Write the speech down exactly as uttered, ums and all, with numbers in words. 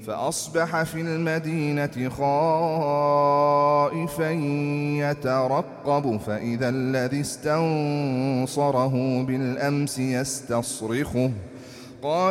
فأصبح في المدينة خائفا يترقب فإذا الذي استنصره بالأمس يستصرخه قال